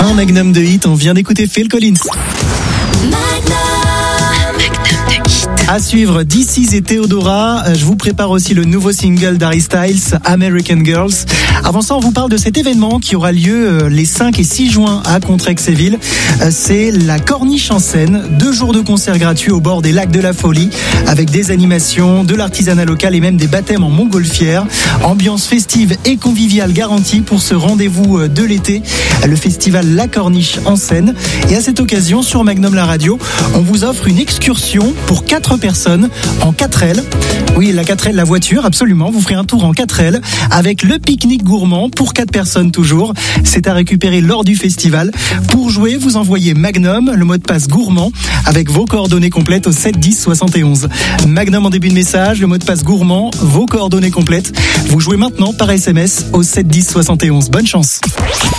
Un magnum de hit, on vient d'écouter Phil Collins. À suivre, This Is et Theodora. Je vous prépare aussi le nouveau single d'Harry Styles, American Girls. Avant ça, on vous parle de cet événement qui aura lieu les 5 et 6 juin à Contrexéville. C'est la Corniche en scène. 2 jours de concerts gratuits au bord des lacs de la Folie, avec des animations, de l'artisanat local et même des baptêmes en montgolfière. Ambiance festive et conviviale garantie pour ce rendez-vous de l'été, le festival La Corniche en scène. Et à cette occasion, sur Magnum la radio, on vous offre une excursion pour 4 personnes en 4L. Oui, la 4L, la voiture, absolument. Vous ferez un tour en 4L avec le pique-nique gourmand pour 4 personnes toujours. C'est à récupérer lors du festival. Pour jouer, vous envoyez Magnum, le mot de passe gourmand, avec vos coordonnées complètes au 7 10 71. Magnum en début de message, le mot de passe gourmand, vos coordonnées complètes. Vous jouez maintenant par SMS au 7 10 71. Bonne chance.